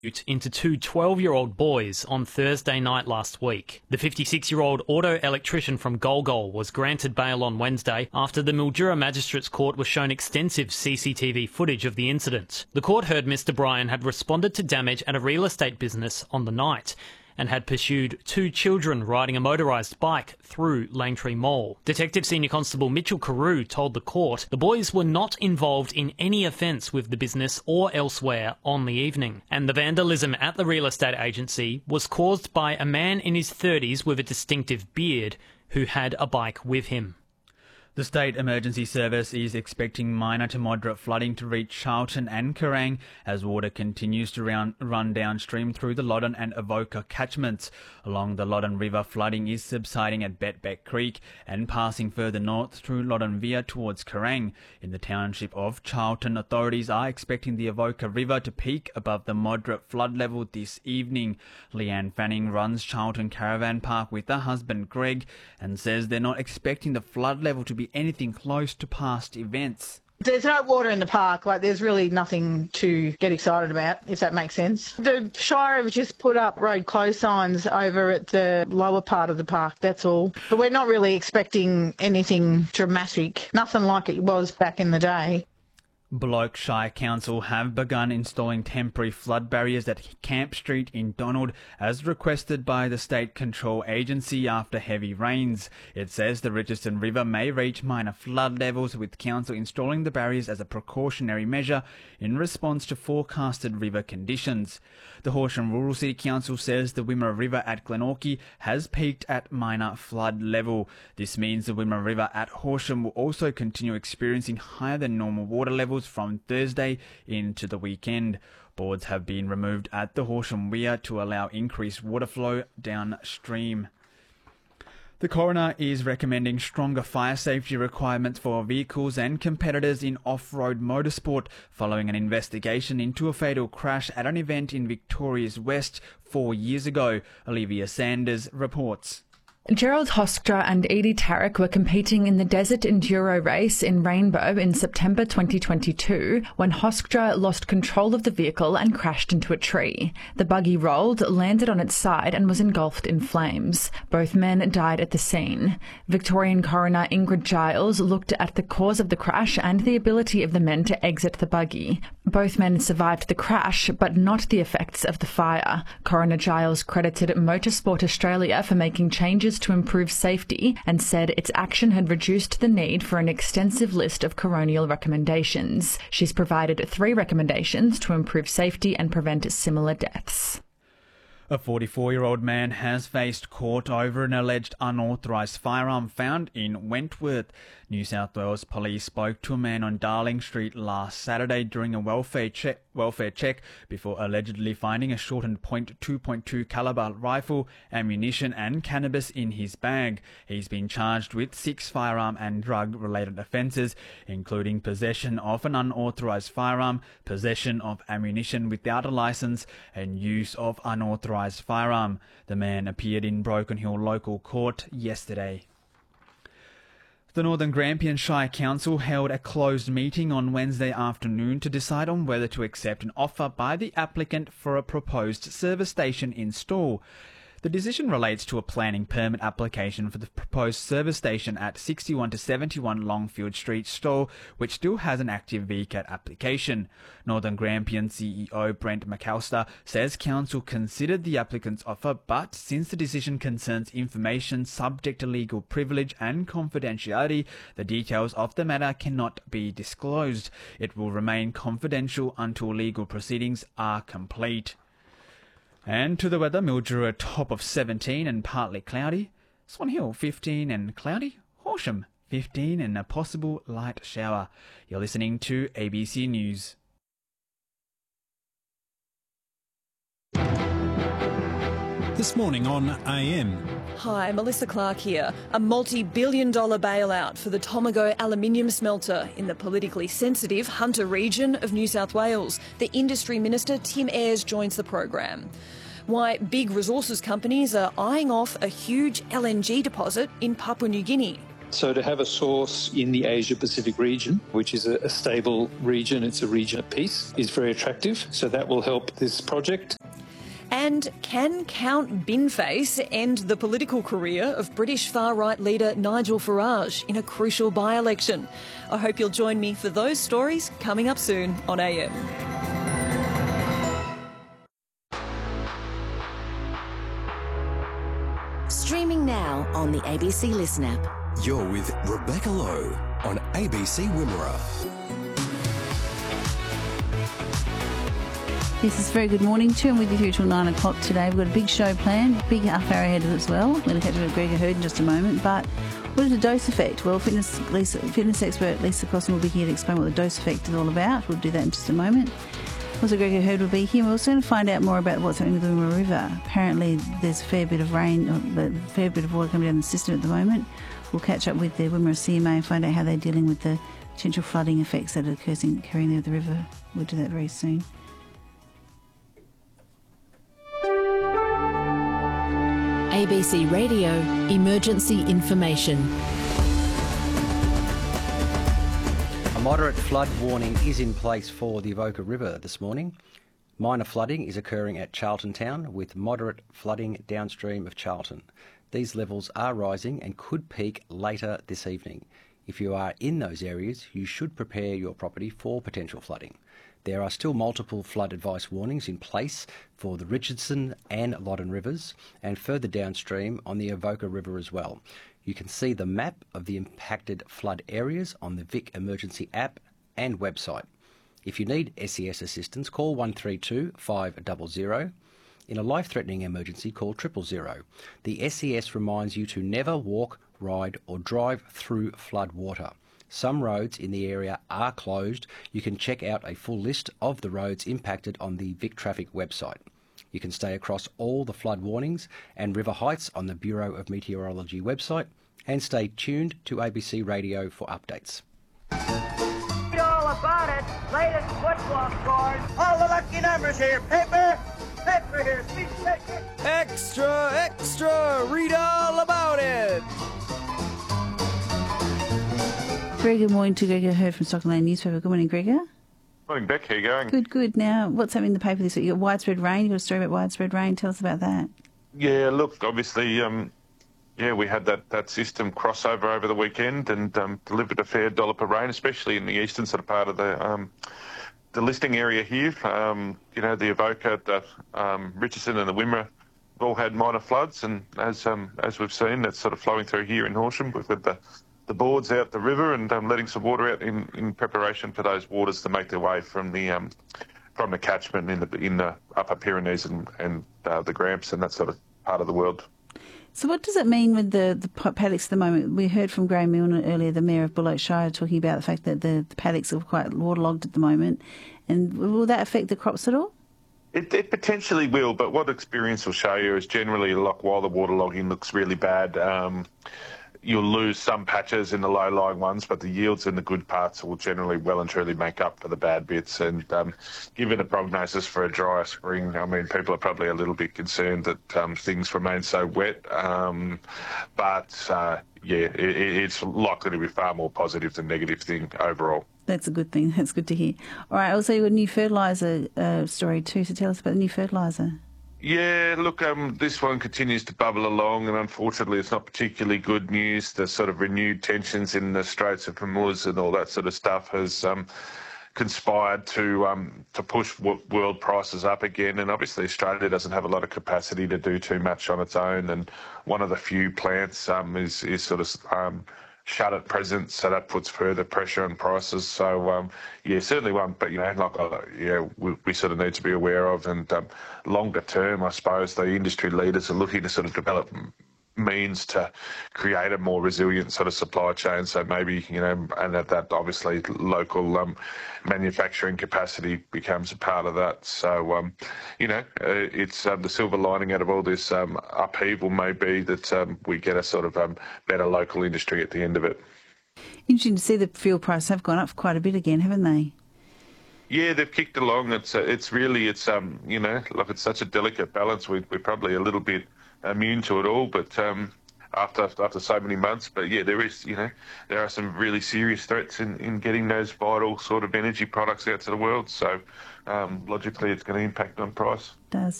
into two 12-year-old boys on Thursday night last week. The 56-year-old auto electrician from Golgol was granted bail on Wednesday after the Mildura Magistrates Court was shown extensive CCTV footage of the incident. The court heard Mr Bryan had responded to damage at a real estate business on the night and had pursued two children riding a motorised bike through Langtree Mall. Detective Senior Constable Mitchell Carew told the court the boys were not involved in any offence with the business or elsewhere on the evening, and the vandalism at the real estate agency was caused by a man in his 30s with a distinctive beard who had a bike with him. The State Emergency Service is expecting minor to moderate flooding to reach Charlton and Kerang as water continues to run downstream through the Loddon and Avoca catchments. Along the Loddon River, flooding is subsiding at Betbeck Creek and passing further north through Loddon Via towards Kerang. In the township of Charlton, authorities are expecting the Avoca River to peak above the moderate flood level this evening. Leanne Fanning runs Charlton Caravan Park with her husband Greg and says they're not expecting the flood level to be anything close to past events. There's no water in the park, there's really nothing to get excited about, if that makes sense. The Shire have just put up road close signs over at the lower part of the park, that's all. But we're not really expecting anything dramatic, nothing like it was back in the day. Bloke Shire Council have begun installing temporary flood barriers at Camp Street in Donald as requested by the State Control Agency after heavy rains. It says the Richardson River may reach minor flood levels, with Council installing the barriers as a precautionary measure in response to forecasted river conditions. The Horsham Rural City Council says the Wimmera River at Glenorchy has peaked at minor flood level. This means the Wimmera River at Horsham will also continue experiencing higher than normal water levels from Thursday into the weekend. Boards have been removed at the Horsham Weir to allow increased water flow downstream. The coroner is recommending stronger fire safety requirements for vehicles and competitors in off-road motorsport following an investigation into a fatal crash at an event in Victoria's West 4 years ago. Olivia Sanders reports. Gerald Hoskra and Edie Tarek were competing in the Desert Enduro race in Rainbow in September 2022 when Hoskra lost control of the vehicle and crashed into a tree. The buggy rolled, landed on its side and was engulfed in flames. Both men died at the scene. Victorian coroner Ingrid Giles looked at the cause of the crash and the ability of the men to exit the buggy. Both men survived the crash, but not the effects of the fire. Coroner Giles credited Motorsport Australia for making changes to improve safety and said its action had reduced the need for an extensive list of coronial recommendations. She's provided 3 recommendations to improve safety and prevent similar deaths. A 44-year-old man has faced court over an alleged unauthorised firearm found in Wentworth. New South Wales Police spoke to a man on Darling Street last Saturday during a welfare check before allegedly finding a shortened .2.2 caliber rifle, ammunition and cannabis in his bag. He's been charged with 6 firearm and drug-related offences, including possession of an unauthorised firearm, possession of ammunition without a licence and use of unauthorised firearm. The man appeared in Broken Hill Local Court yesterday. The Northern Grampian Shire Council held a closed meeting on Wednesday afternoon to decide on whether to accept an offer by the applicant for a proposed service station in Stawell. The decision relates to a planning permit application for the proposed service station at 61 to 71 Longfield Street, Stawell, which still has an active VCAT application. Northern Grampian CEO Brent McAllister says council considered the applicant's offer, but since the decision concerns information subject to legal privilege and confidentiality, the details of the matter cannot be disclosed. It will remain confidential until legal proceedings are complete. And to the weather, Mildura top of 17 and partly cloudy. Swan Hill 15 and cloudy. Horsham 15 and a possible light shower. You're listening to ABC News. This morning on AM. Hi, Melissa Clark here. A multi-billion-dollar bailout for the Tomago aluminium smelter in the politically sensitive Hunter region of New South Wales. The Industry Minister Tim Ayres joins the program. Why big resources companies are eyeing off a huge LNG deposit in Papua New Guinea. So to have a source in the Asia-Pacific region, which is a stable region, it's a region of peace, is very attractive. So that will help this project. And can Count Binface end the political career of British far-right leader Nigel Farage in a crucial by-election? I hope you'll join me for those stories coming up soon on AM. Streaming now on the ABC Listen app. You're with Rebecca Lowe on ABC Wimmera. Yes, it's a very good morning to you. I'm with you here till 9 o'clock today. We've got a big show planned, big half hour ahead as well. We're going to catch up with Gregor Hurd in just a moment. But what is the dose effect? Well, fitness expert Lisa Costin will be here to explain what the dose effect is all about. We'll do that in just a moment. Also, Gregor Hurd will be here. We're also going to find out more about what's happening with the Wimmera River. Apparently, there's a fair bit of rain, a fair bit of water coming down the system at the moment. We'll catch up with the Wimmera CMA and find out how they're dealing with the potential flooding effects that are occurring there at the river. We'll do that very soon. ABC Radio Emergency Information. A moderate flood warning is in place for the Avoca River this morning. Minor flooding is occurring at Charlton Town with moderate flooding downstream of Charlton. These levels are rising and could peak later this evening. If you are in those areas, you should prepare your property for potential flooding. There are still multiple flood advice warnings in place for the Richardson and Loddon rivers and further downstream on the Avoca River as well. You can see the map of the impacted flood areas on the Vic Emergency app and website. If you need SES assistance, call 132 500. In a life-threatening emergency, call 000. The SES reminds you to never walk, ride or drive through flood water. Some roads in the area are closed. You can check out a full list of the roads impacted on the Vic Traffic website. You can stay across all the flood warnings and river heights on the Bureau of Meteorology website and stay tuned to ABC Radio for updates. Read all about it. Latest football scores. All the lucky numbers here. Paper here. Extra, extra. Read all about it. Very good morning to Gregor Hurd from Stockton Land newspaper. Good morning, Gregor. Morning, Beck. How you going? Good. Now, what's happening in the paper this week? You've got widespread rain. You've got a story about widespread rain. Tell us about that. Yeah, look, obviously, we had that system crossover over the weekend and delivered a fair dollop of rain, especially in the eastern sort of part of the listing area here. The Avoca, the Richardson and the Wimmera all had minor floods, and as we've seen, that's sort of flowing through here in Horsham. We've got the boards out the river and letting some water out in preparation for those waters to make their way from the catchment in the Upper Pyrenees and the Gramps and that sort of part of the world. So what does it mean with the paddocks at the moment? We heard from Graham Milner earlier, the Mayor of Bullocks Shire, talking about the fact that the paddocks are quite waterlogged at the moment. And will that affect the crops at all? It potentially will, but what experience will show you is generally, while the waterlogging looks really bad, you'll lose some patches in the low-lying ones, but the yields in the good parts will generally well and truly make up for the bad bits. And given a prognosis for a drier spring, I mean, people are probably a little bit concerned that things remain so wet. It's likely to be far more positive than negative thing overall. That's a good thing. That's good to hear. All right, also you've got a new fertiliser story too, so tell us about the new fertiliser. Yeah, look, this one continues to bubble along, and unfortunately it's not particularly good news. The sort of renewed tensions in the Straits of Hormuz and all that sort of stuff has conspired to push world prices up again. And obviously Australia doesn't have a lot of capacity to do too much on its own, and one of the few plants is sort of shut at present, so that puts further pressure on prices. So, certainly one, but, we sort of need to be aware of. And longer term, I suppose, the industry leaders are looking to sort of develop means to create a more resilient sort of supply chain. So maybe, and that obviously local manufacturing capacity becomes a part of that. So, it's the silver lining out of all this upheaval may be that we get a sort of better local industry at the end of it. Interesting to see the fuel prices have gone up quite a bit again, haven't they? Yeah, they've kicked along. It's such a delicate balance. We're probably a little bit immune to it all, but after so many months. But yeah, there are some really serious threats in getting those vital sort of energy products out to the world. So logically, it's going to impact on price. It does.